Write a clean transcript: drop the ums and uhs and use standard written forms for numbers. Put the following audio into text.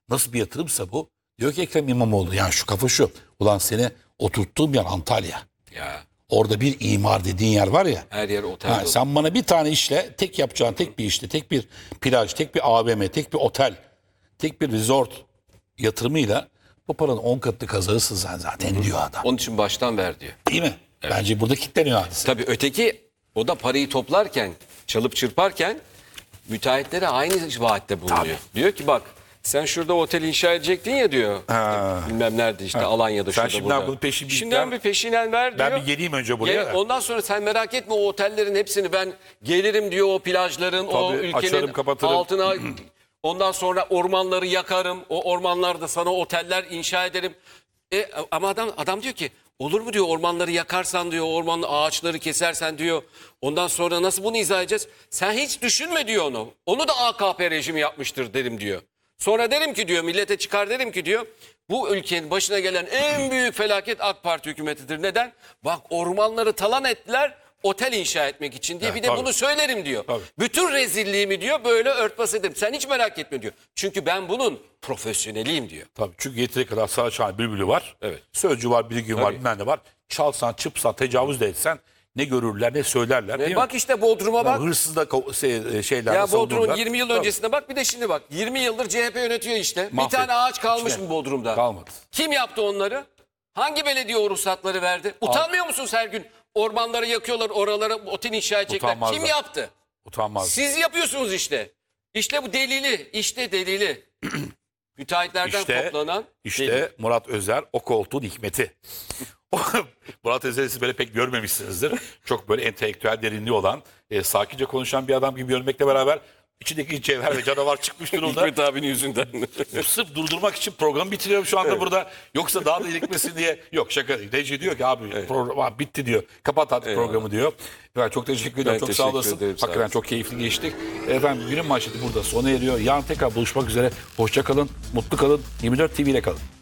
nasıl bir yatırımsa bu. Diyor ki Ekrem İmamoğlu, yani şu kafa şu. Ulan seni oturttuğum yer Antalya. Ya Orada bir imar dediğin yer var ya. her yer otel Ha, dolu. sen bana bir tane işle, tek yapacağın tek bir işte, tek bir plaj, tek bir AVM, tek bir otel, tek bir resort yatırımıyla bu paranın 10 katını kazanırsın sen zaten diyor adam. Onun için baştan ver diyor. Değil mi? Bence burada kilitleniyor hadise. Tabii öteki o da parayı toplarken, çalıp çırparken müteahhitlere aynı vaatte bulunuyor. Tabii. Diyor ki bak sen şurada otel inşa edecektin ya diyor. Bilmem nerede işte Alanya'da Sen şurada şimdiden burada. bunun peşini Şimdiden bir peşinen ver diyor. Ben bir geleyim önce buraya. Gel, ondan sonra sen merak etme o otellerin hepsini ben gelirim diyor o plajların, o Tabii, ülkenin açarım, kapatırım. altına. Ondan sonra ormanları yakarım. O ormanlarda sana oteller inşa ederim. Ama adam diyor ki olur mu diyor ormanları yakarsan diyor ormanlı ağaçları kesersen diyor. Ondan sonra nasıl bunu izah edeceğiz? Sen hiç düşünme diyor onu. Onu da AKP rejimi yapmıştır derim diyor. Sonra derim ki diyor millete çıkar derim ki diyor bu ülkenin başına gelen en büyük felaket AK Parti hükümetidir. Neden? Bak ormanları talan ettiler otel inşa etmek için diye bir de tabii. bunu söylerim diyor. Tabii. Bütün rezilliğimi diyor böyle örtbas ederim. Sen hiç merak etme diyor. Çünkü ben bunun profesyoneliyim diyor. Tabii, çünkü yeteri kadar Saraçhane bülbülü var. Evet. Sözcü var, bilgi var, Tabii. bilmem ne var. Çalsan, çıpsan, tecavüz de etsen ne görürler, ne söylerler. Değil Bak mi? işte Bodrum'a bak. Hırsız da şeyler Ya Bodrum'un savunurlar. 20 yıl Tabii. öncesine bak bir de şimdi bak. 20 yıldır CHP yönetiyor işte. Mahvet. Bir tane ağaç kalmış İşte. mı Bodrum'da? Kalmadı. Kim yaptı onları? Hangi belediye o ruhsatları verdi? Utanmıyor musunuz her gün? Ormanları yakıyorlar, oralara otel inşa edecekler. Utanmazlar. Kim yaptı? Utanmaz. Siz yapıyorsunuz işte. İşte bu delili, işte delili. Müteahhitlerden toplanan İşte delil. Murat Özer o koltuğun hikmeti. Murat Özer'i siz böyle pek görmemişsinizdir. Çok böyle entelektüel derinliği olan, sakince konuşan bir adam gibi görmekle beraber içindeki cevher ve canavar çıkmış durumda. Hikmet abinin yüzünden. Sırf durdurmak için programı bitiriyorum şu anda burada. Yoksa daha da ilikmesin diye. Yok şaka değil. Reji diyor ki abi program bitti diyor. Kapat artık programı diyor. Evet, çok teşekkür ederim. Çok sağ teşekkür olasın. ederim, sağ Hakikaten olasın. çok keyifli geçtik. Efendim günün manşeti burada sona eriyor. Yarın tekrar buluşmak üzere. Hoşça kalın, mutlu kalın. 24 TV ile kalın.